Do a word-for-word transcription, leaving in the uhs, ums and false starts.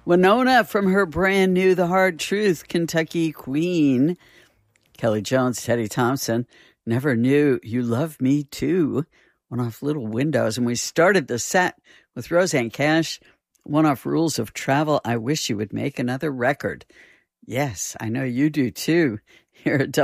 Winona from her brand new The Hard Truth, Kentucky Queen. Kelly Jones, Teddy Thompson, Never Knew You Loved Me Too. One off Little Windows. And we started the set with Roseanne Cash, one off Rules of Travel. I Wish You Would Make Another Record. Yes, I know you do too. Here at